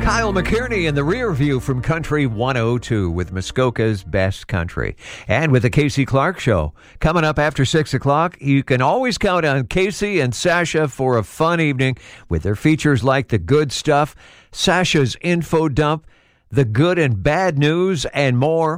Kyle McKierney in the rear view from Country 102 with Muskoka's Best Country. And with the Casey Clark Show. Coming up after 6 o'clock, you can always count on Casey and Sasha for a fun evening with their features like The Good Stuff, Sasha's Info Dump, The Good and Bad News, and more.